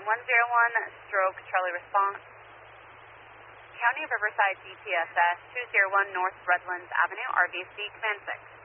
101 Charlie response. County of Riverside DTSS 201 North Redlands Avenue, RBC Command 6.